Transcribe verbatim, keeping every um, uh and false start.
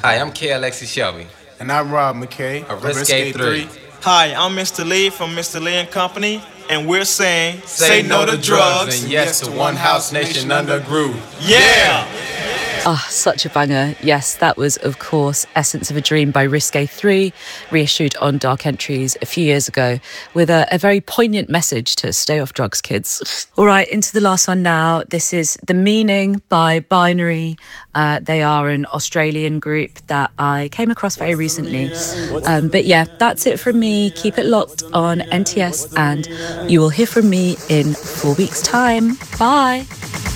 Hi, I'm K. Alexi Shelby. And I'm Rob McKay. A Risque three. Hi, I'm Mister Lee from Mister Lee and Company, and we're saying, say, say no to drugs and yes to One House Nation under groove. Yeah! Ah, oh, such a banger. Yes, that was, of course, Essence of a Dream by Risque three, reissued on Dark Entries a few years ago, with a, a very poignant message to stay off drugs, kids. All right, into the last one now. This is The Meaning by Binary. Uh, they are an Australian group that I came across very recently. Um, but yeah, that's it from me. Keep it locked on N T S, and you will hear from me in four weeks' time. Bye.